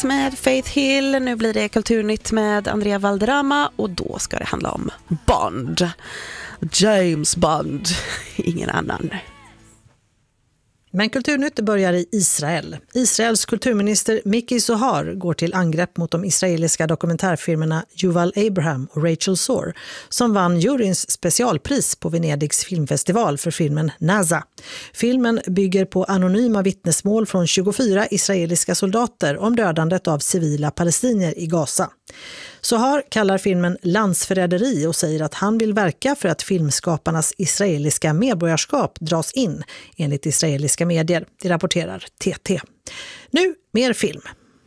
med Faith Hill. Nu blir det Kulturnytt med Andrea Valderrama och då ska det handla om Bond. James Bond, ingen annan. Men Kulturnytt börjar i Israel. Israels kulturminister Miki Zohar går till angrepp mot de israeliska dokumentärfilmerna Yuval Abraham och Rachel Zohr som vann juryns specialpris på Venedigs filmfestival för filmen Naza. Filmen bygger på anonyma vittnesmål från 24 israeliska soldater om dödandet av civila palestinier i Gaza. Zohar kallar filmen landsförräderi och säger att han vill verka för att filmskaparnas israeliska medborgarskap dras in enligt israeliska medier. Det rapporterar TT. Nu mer film.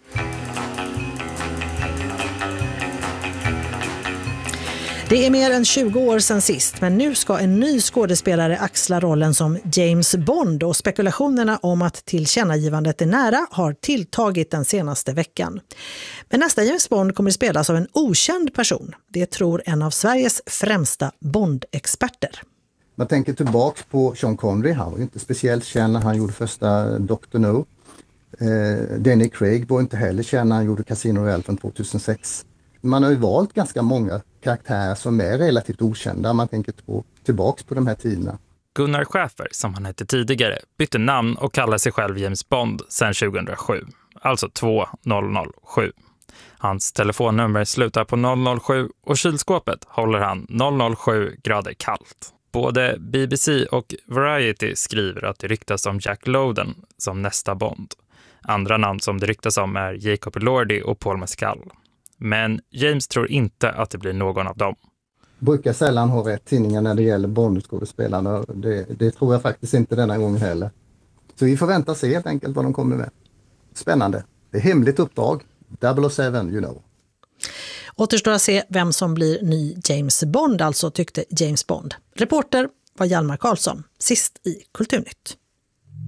Det är mer än 20 år sedan sist, men nu ska en ny skådespelare axla rollen som James Bond och spekulationerna om att tillkännagivandet är nära har tilltagit den senaste veckan. Men nästa James Bond kommer att spelas av en okänd person. Det tror en av Sveriges främsta Bond-experter. Man tänker tillbaka på Sean Connery, han var inte speciellt känd när han gjorde första Dr. No. Danny Craig var inte heller känd när han gjorde Casino Royale från 2006. Man har ju valt ganska många karaktärer som är relativt okända. Man tänker tillbaks på de här tiderna. Gunnar Schäfer, som han hette tidigare, bytte namn och kallar sig själv James Bond sedan 2007. Alltså 2007. Hans telefonnummer slutar på 007 och kylskåpet håller han 007 grader kallt. Både BBC och Variety skriver att det ryktas om Jack Lowden som nästa Bond. Andra namn som det ryktas om är Jacob Elordi och Paul Mescal. Men James tror inte att det blir någon av dem. Brukar sällan ha rätt tidningar när det gäller Bond-skådespelarna. Det tror jag faktiskt inte denna gång heller. Så vi får vänta och se helt enkelt vad de kommer med. Spännande. Det är hemligt uppdrag. 007, you know. Återstår att se vem som blir ny James Bond, alltså tyckte James Bond. Reporter var Hjalmar Karlsson, sist i Kulturnytt.